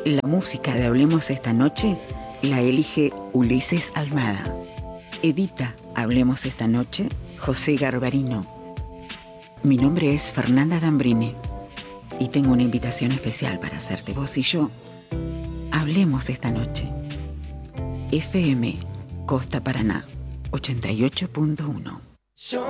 La música de Hablemos esta noche la elige Ulises Almada. Edita Hablemos esta noche José Garbarino. Mi nombre es Fernanda Dambrini y tengo una invitación especial para hacerte. Vos y yo hablemos esta noche. FM Costa Paraná 88.1. Show